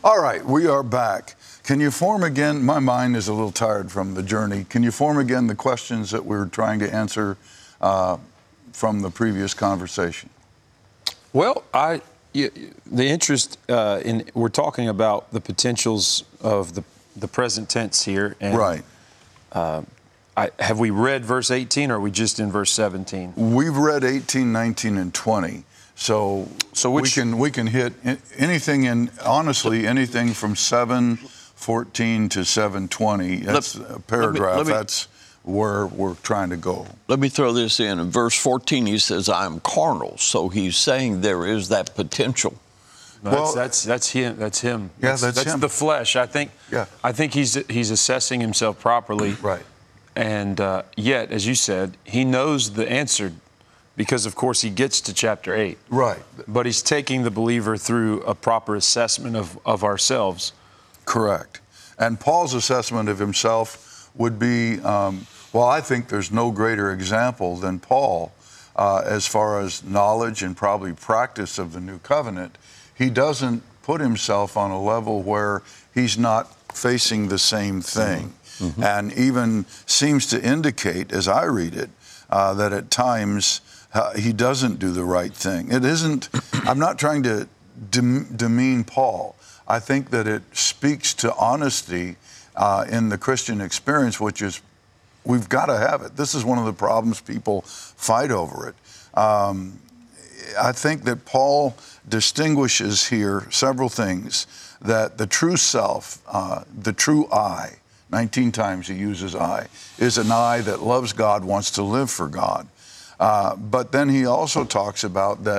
All right, we are back. Can you form again? My mind is a little tired from the journey. Can you form again the questions that we're trying to answer from the previous conversation? Well, the interest in we're talking about the potentials of the present tense here, and Right. Have we read verse 18, or are we just in verse 17? We've read 18, 19, and 20. So which, we can hit anything in, honestly, anything from 7:14 to 7:20. That's a paragraph. That's where we're trying to go. Let me throw this in. In verse 14, he says, I'm carnal. So he's saying there is that potential. No, well, that's him. That's him. Yeah, that's him. the flesh. I think. Yeah. I think he's assessing himself properly. Right. And yet, as you said, he knows the answer, because of course he gets to chapter 8. Right. But he's taking the believer through a proper assessment of ourselves. Correct. And Paul's assessment of himself would be, well, I think there's no greater example than Paul as far as knowledge and probably practice of the new covenant. He doesn't put himself on a level where he's not facing the same thing. Mm-hmm. And even seems to indicate, as I read it, that at times he doesn't do the right thing. It isn't, I'm not trying to demean Paul. I think that it speaks to honesty in the Christian experience, which is, we've got to have it. This is one of the problems people fight over it. I think that Paul distinguishes here several things, that the true self, the true I, 19 times he uses I, is an I that loves God, wants to live for God. But then he also talks about that